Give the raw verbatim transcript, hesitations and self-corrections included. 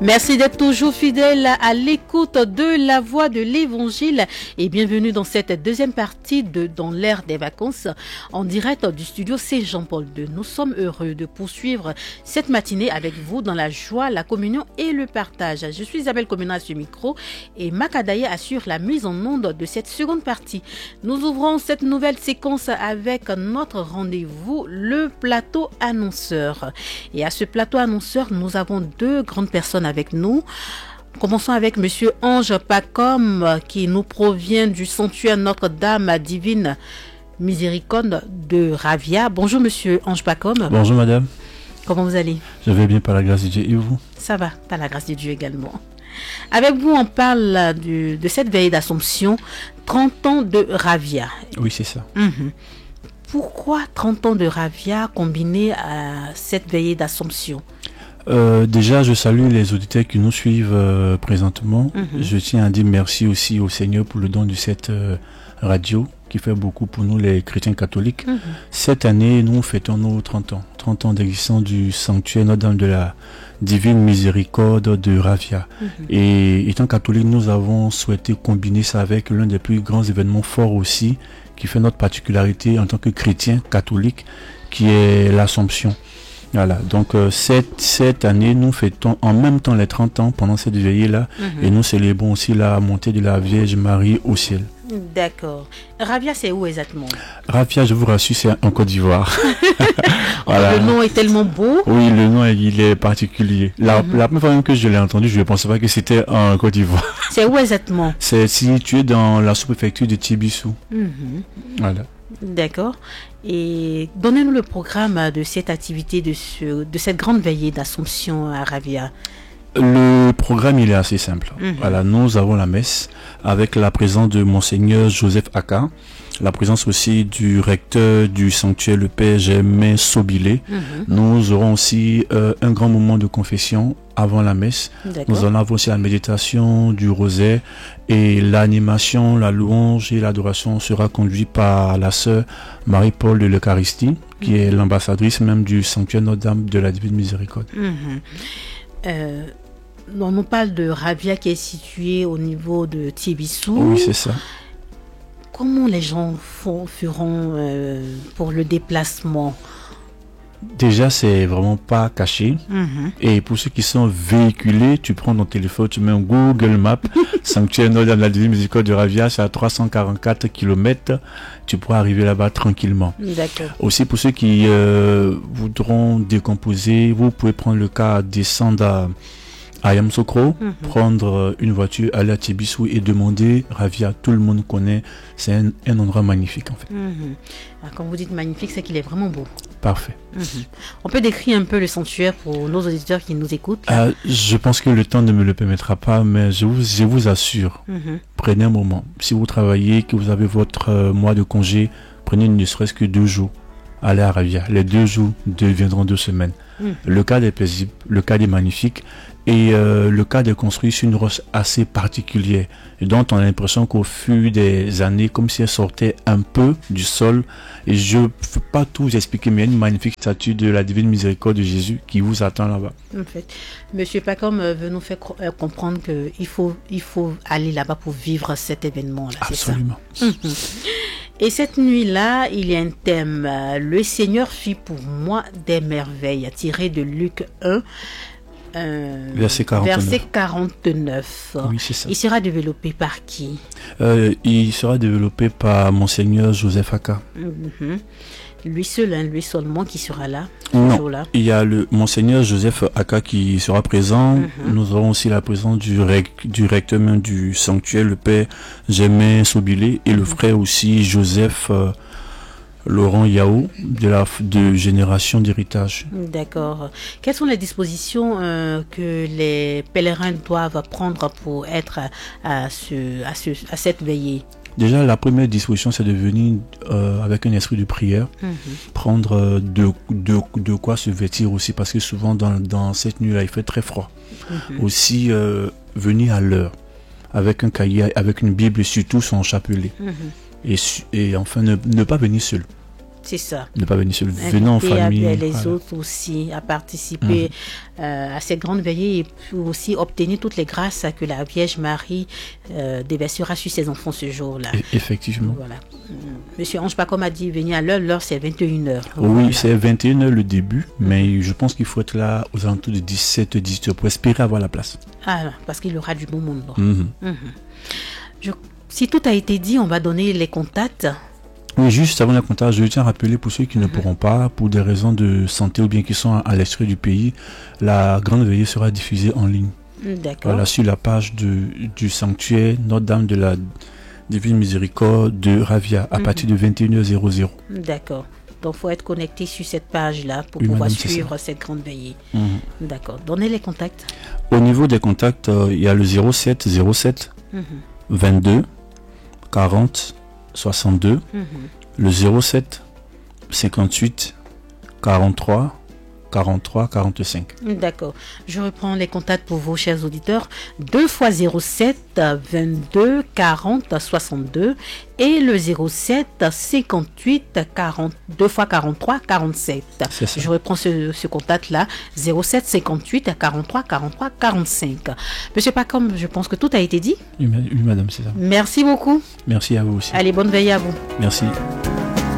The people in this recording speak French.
Merci d'être toujours fidèle à l'écoute de la voix de l'évangile et bienvenue dans cette deuxième partie de Dans l'air des vacances en direct du studio C. Jean-Paul deux. Nous sommes heureux de poursuivre cette matinée avec vous dans la joie, la communion et le partage. Je suis Isabelle Comuna à ce micro et Makadaye assure la mise en onde de cette seconde partie. Nous ouvrons cette nouvelle séquence avec notre rendez-vous, le plateau annonceur. Et à ce plateau annonceur, nous avons deux grandes personnes avec nous. Commençons avec Monsieur Ange Pacom qui nous provient du sanctuaire Notre-Dame Divine Miséricorde de Ravia. Bonjour Monsieur Ange Pacom. Bonjour Madame. Comment vous allez? Je vais bien par la grâce de Dieu et vous? Ça va, par la grâce de Dieu également. Avec vous, on parle du, de cette veillée d'Assomption, trente ans de Ravia. Oui, c'est ça. Mmh. Pourquoi trente ans de Ravia combiné à cette veillée d'Assomption? Euh, déjà, je salue les auditeurs qui nous suivent euh, présentement. Mm-hmm. Je tiens à dire merci aussi au Seigneur pour le don de cette euh, radio qui fait beaucoup pour nous les chrétiens catholiques. Mm-hmm. Cette année, nous fêtons nos trente ans. trente ans d'existence du sanctuaire Notre-Dame de la Divine Miséricorde de Ravia. Mm-hmm. Et étant catholiques, nous avons souhaité combiner ça avec l'un des plus grands événements forts aussi, qui fait notre particularité en tant que chrétiens catholiques, qui est l'Assomption. Voilà, donc euh, cette, cette année, nous fêtons en même temps les trente ans pendant cette veillée-là, mm-hmm. et nous célébrons aussi la montée de la Vierge Marie au ciel. D'accord. Ravia, c'est où exactement? Ravia, je vous rassure, c'est en Côte d'Ivoire. Voilà. Le nom est tellement beau. Oui, le nom, il est particulier. La, mm-hmm. la première fois que je l'ai entendu, je ne pensais pas que c'était en Côte d'Ivoire. C'est où exactement? C'est situé dans la sous-préfecture de Tibissou. Mm-hmm. Voilà. D'accord. Et donnez-nous le programme de cette activité, de, ce, de cette grande veillée d'Assomption à Ravia. Le programme, il est assez simple. Mm-hmm. Voilà, nous avons la messe avec la présence de Monseigneur Joseph Aka, la présence aussi du recteur du sanctuaire, le Père Germain Sobilé. Mm-hmm. Nous aurons aussi euh, un grand moment de confession avant la messe. Nous en avons aussi la méditation du rosaire et l'animation, la louange et l'adoration sera conduite par la sœur Marie-Paul de l'Eucharistie, qui mm-hmm. est l'ambassadrice même du sanctuaire Notre-Dame de la Divine Miséricorde. Mm-hmm. Euh, on nous parle de Ravia qui est situé au niveau de Tibissou. Oui, c'est ça. Comment les gens font, feront euh, pour le déplacement? Déjà, c'est vraiment pas caché. Mm-hmm. Et pour ceux qui sont véhiculés, tu prends ton téléphone, tu mets un Google Maps, Sanctuaire Notre-Dame de la Divine Miséricorde de Ravia, c'est à trois cent quarante-quatre kilomètres. Tu pourras arriver là-bas tranquillement. D'accord. Aussi, pour ceux qui euh, voudront décomposer, vous pouvez prendre le cas, descendre à, à Yamsokro, mm-hmm. prendre une voiture, aller à Tibissou et demander Ravia. Tout le monde connaît. C'est un, un endroit magnifique en fait. Mm-hmm. Alors, quand vous dites magnifique, c'est qu'il est vraiment beau. Parfait. Mm-hmm. On peut décrire un peu le sanctuaire pour nos auditeurs qui nous écoutent? euh, Je pense que le temps ne me le permettra pas, mais je vous, je vous assure, mm-hmm. prenez un moment. Si vous travaillez, que vous avez votre euh, mois de congé, prenez ne serait-ce que deux jours. Allez à Ravia. Les deux jours deviendront deux semaines. Mm. Le cadre est paisible, le cadre est magnifique et euh, le cadre est construit sur une roche assez particulière. Et donc on a l'impression qu'au fur des années, comme si elle sortait un peu du sol. Et je ne peux pas tout vous expliquer, mais il y a une magnifique statue de la Divine Miséricorde de Jésus qui vous attend là-bas. En fait, Monsieur Pacom veut nous faire comprendre qu'il faut, il faut aller là-bas pour vivre cet événement-là. Absolument. C'est ça? Mm-hmm. Et cette nuit-là, il y a un thème. Le Seigneur fit pour moi des merveilles, tiré de Luc un, euh, verset quarante-neuf. Verset quarante-neuf. Oui, c'est ça. Il sera développé par qui? euh, Il sera développé par Monseigneur Joseph Aka. Mm-hmm. Lui seul, hein, lui seulement qui sera là. Non, là. Il y a le Monseigneur Joseph Aka qui sera présent. Mm-hmm. Nous aurons aussi la présence du, rec, du recteur même du sanctuaire, le Père Germain Sobilé, et le mm-hmm. frère aussi Joseph euh, Laurent Yao de la de Génération d'Héritage. D'accord. Quelles sont les dispositions euh, que les pèlerins doivent prendre pour être à, à, ce, à, ce, à cette veillée? Déjà, la première disposition, c'est de venir euh, avec un esprit de prière, mm-hmm. prendre euh, de, de, de quoi se vêtir aussi, parce que souvent dans, dans cette nuit-là, il fait très froid. Mm-hmm. Aussi, euh, venir à l'heure, avec un cahier, avec une Bible et surtout son chapelet. Mm-hmm. Et, et enfin, ne, ne pas venir seul. C'est ça. Ne pas venir seul, venant en Inviter famille. à- les voilà. autres aussi à participer euh, à cette grande veillée et puis aussi obtenir toutes les grâces que la Vierge Marie euh, déversera sur ses enfants ce jour-là. E- Effectivement. Voilà. Monsieur Ange Pacom a dit venir à l'heure, l'heure c'est vingt et une heures. Oui, Voilà. c'est vingt et une heures le début, mais je pense qu'il faut être là aux alentours de dix-sept, dix-huit heures pour espérer avoir la place. Ah, parce qu'il y aura du bon monde. Mhm. Mhm. Je- si tout a été dit, on va donner les contacts. Oui, juste avant la comptage, je tiens à rappeler pour ceux qui ne pourront pas, pour des raisons de santé ou bien qui sont à, à l'extérieur du pays, la grande veillée sera diffusée en ligne. D'accord. Voilà, sur la page de, du sanctuaire Notre-Dame de la Divine Miséricorde de Ravia à Mhm. partir de vingt et une heures. D'accord. Donc, il faut être connecté sur cette page-là pour Oui, pouvoir madame, c'est suivre cette grande veillée. Mhm. D'accord. Donnez les contacts. Au niveau des contacts, euh, il y a le zéro sept zéro sept Mhm. vingt-deux quarante soixante-deux, Mhm. le zéro sept cinquante-huit quarante-trois quarante-trois quarante-cinq. D'accord. Je reprends les contacts pour vous, chers auditeurs. deux fois zéro sept vingt-deux quarante soixante-deux et le zéro sept cinquante-huit quarante, deux fois quarante-trois quarante-sept. C'est ça. Je reprends ce, ce contact-là. zéro sept cinquante-huit quarante-trois quarante-trois quarante-cinq. Monsieur Pacom, je pense que tout a été dit. Oui, ma- oui, madame, c'est ça. Merci beaucoup. Merci à vous aussi. Allez, bonne veille à vous. Merci.